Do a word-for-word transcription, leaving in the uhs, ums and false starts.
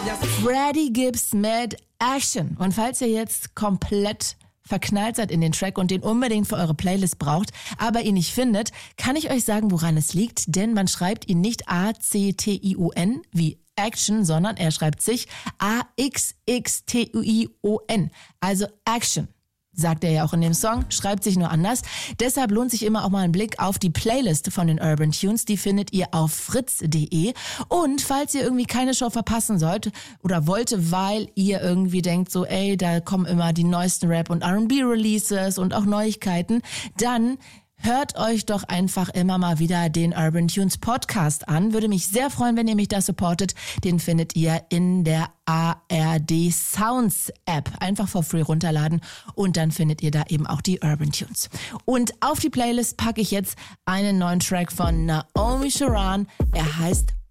Freddie Gibbs mit Action. Und falls ihr jetzt komplett verknallt seid in den Track und den unbedingt für eure Playlist braucht, aber ihn nicht findet, kann ich euch sagen, woran es liegt, denn man schreibt ihn nicht A C T I O N wie Action, sondern er schreibt sich A X X T I O N, also Action. Sagt er ja auch in dem Song, schreibt sich nur anders. Deshalb lohnt sich immer auch mal ein Blick auf die Playlist von den Urban Tunes. Die findet ihr auf fritz punkt de. Und falls ihr irgendwie keine Show verpassen sollt oder wollte, weil ihr irgendwie denkt so, ey, da kommen immer die neuesten Rap- und R and B-Releases und auch Neuigkeiten, dann hört euch doch einfach immer mal wieder den Urban Tunes Podcast an. Würde mich sehr freuen, wenn ihr mich da supportet. Den findet ihr in der A R D Sounds App. Einfach for free runterladen und dann findet ihr da eben auch die Urban Tunes. Und auf die Playlist packe ich jetzt einen neuen Track von Naomi Sharan. Er heißt